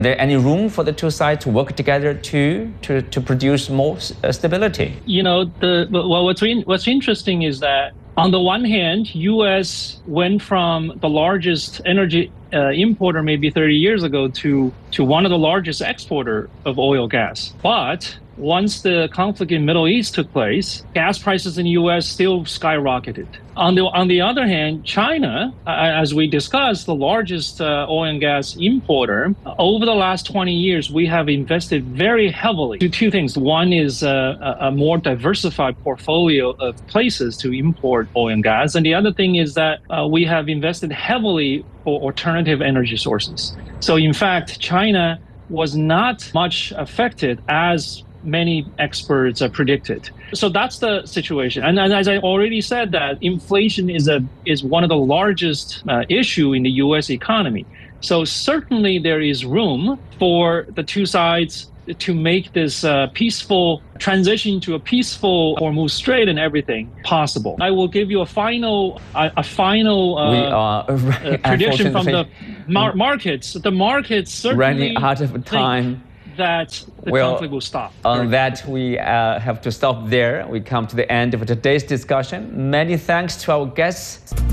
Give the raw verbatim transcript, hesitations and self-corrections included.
there any room for the two sides to work together to to, to produce more uh, stability? You know, the well, what's in, what's interesting is that on the one hand, U S went from the largest energy uh, importer maybe thirty years ago to to one of the largest exporter of oil gas. But once the conflict in Middle East took place, gas prices in the U S still skyrocketed. On the on the other hand, China, uh, as we discussed, the largest uh, oil and gas importer, over the last twenty years, we have invested very heavily to two things. One is uh, a, a more diversified portfolio of places to import oil and gas. And the other thing is that uh, we have invested heavily for alternative energy sources. So in fact, China was not much affected as many experts uh, predicted. So that's the situation. And, and as I already said, that inflation is a is one of the largest uh, issue in the U S economy. So certainly there is room for the two sides to make this uh, peaceful transition to a peaceful Hormuz Strait and everything possible. I will give you a final a, a final uh, we are uh, prediction from the mar- markets. The markets certainly running out of time. That the well, conflict will stop. On that, we uh, have to stop there. We come to the end of today's discussion. Many thanks to our guests.